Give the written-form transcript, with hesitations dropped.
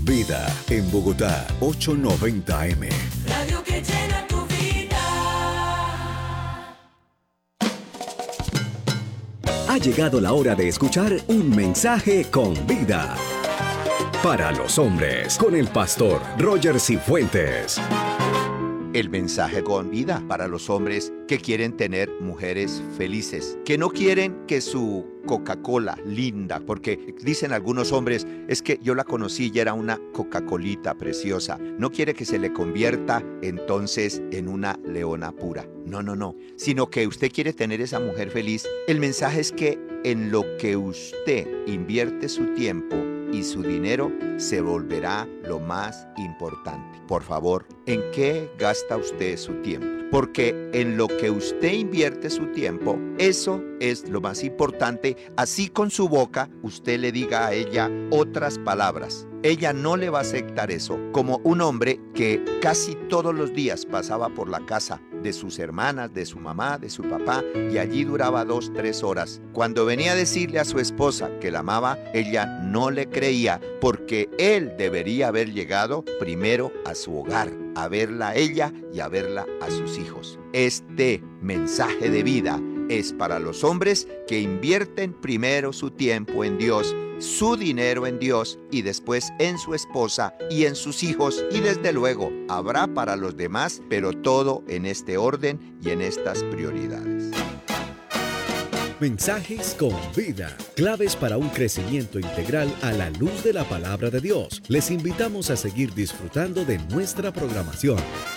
Vida en Bogotá, 890 AM. Radio que llena tu vida. Ha llegado la hora de escuchar un mensaje con vida. Para los hombres, con el pastor Roger Cifuentes. El mensaje con vida para los hombres que quieren tener mujeres felices, que no quieren que su Coca-Cola linda, porque dicen algunos hombres, es que yo la conocí y era una Coca-Colita preciosa, no quiere que se le convierta entonces en una leona pura. No, sino que usted quiere tener esa mujer feliz. El mensaje es que en lo que usted invierte su tiempo y su dinero se volverá lo más importante. Por favor, ¿en qué gasta usted su tiempo? Porque en lo que usted invierte su tiempo, eso es lo más importante. Así con su boca, usted le diga a ella otras palabras. Ella no le va a aceptar eso. Como un hombre que casi todos los días pasaba por la casa de sus hermanas, de su mamá, de su papá, y allí duraba 2-3 horas. Cuando venía a decirle a su esposa que la amaba, ella no le creía, porque él debería haber llegado primero a su hogar, a verla a ella y a verla a sus hijos. Este mensaje de vida es para los hombres que invierten primero su tiempo en Dios, su dinero en Dios y después en su esposa y en sus hijos, y desde luego habrá para los demás, pero todo en este orden y en estas prioridades. Mensajes con vida, claves para un crecimiento integral a la luz de la palabra de Dios. Les invitamos a seguir disfrutando de nuestra programación.